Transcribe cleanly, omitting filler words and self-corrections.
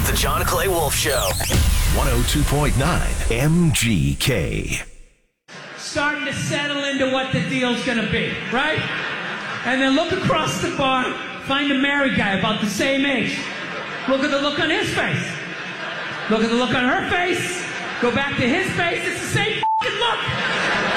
The John Clay Wolf Show. 102.9 MGK. Starting to settle into what the deal's gonna be, right? And then look across the bar, find a married guy about the same age. Look at the look on his face. Look at the look on her face. Go back to his face. It's the same fucking look.